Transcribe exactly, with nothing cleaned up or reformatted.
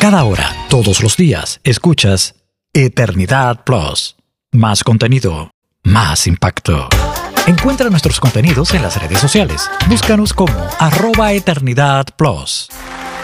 Cada hora, todos los días, escuchas Eternidad Plus. Más contenido, más impacto. Encuentra nuestros contenidos en las redes sociales. Búscanos como arroba Eternidad Plus.